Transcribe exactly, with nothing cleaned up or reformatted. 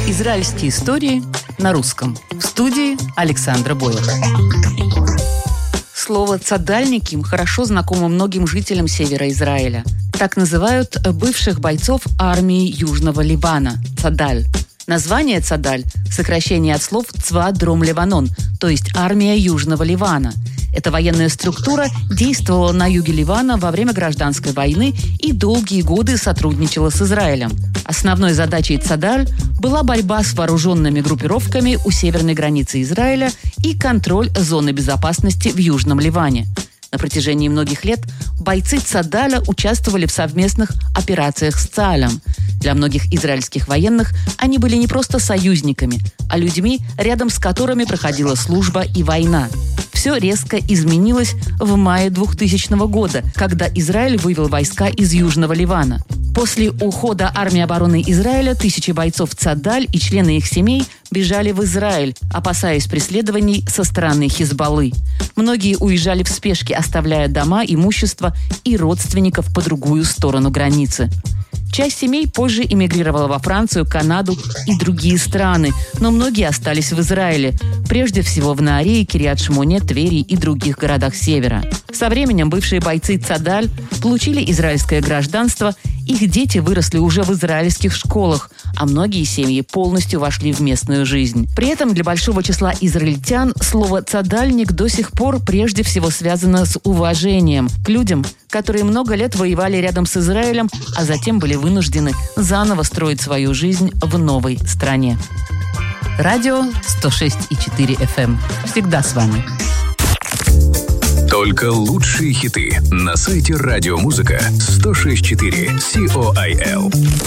Израильские истории на русском. В студии Александра Бойлова. Слово «цадальники» хорошо знакомо многим жителям севера Израиля. Так называют бывших бойцов армии Южного Ливана – «цадаль». Название «цадаль» – сокращение от слов «цва дром Ливанон», то есть «армия Южного Ливана». Эта военная структура действовала на юге Ливана во время гражданской войны и долгие годы сотрудничала с Израилем. Основной задачей «цадаль» была борьба с вооруженными группировками у северной границы Израиля и контроль зоны безопасности в Южном Ливане. На протяжении многих лет бойцы «цадаля» участвовали в совместных операциях с ЦААЛем. Для многих израильских военных они были не просто союзниками, а людьми, рядом с которыми проходила служба и война. Все резко изменилось в мае двухтысячного года, когда Израиль вывел войска из Южного Ливана. После ухода армии обороны Израиля тысячи бойцов «цадаль» и члены их семей бежали в Израиль, опасаясь преследований со стороны Хизбаллы. Многие уезжали в спешке, оставляя дома, имущество и родственников по другую сторону границы. Часть семей позже эмигрировала во Францию, Канаду и другие страны, но многие остались в Израиле, прежде всего в Наарее, Кирьят-Шмоне, Твери и других городах севера. Со временем бывшие бойцы «цадаль» получили израильское гражданство, их дети выросли уже в израильских школах, а многие семьи полностью вошли в местную жизнь. При этом для большого числа израильтян слово «цадальник» до сих пор прежде всего связано с уважением к людям, которые много лет воевали рядом с Израилем, а затем были вынуждены заново строить свою жизнь в новой стране. Радио сто шесть и четыре эф эм. Всегда с вами. Только лучшие хиты на сайте радиомузыка сто шесть и четыре си о ай эл.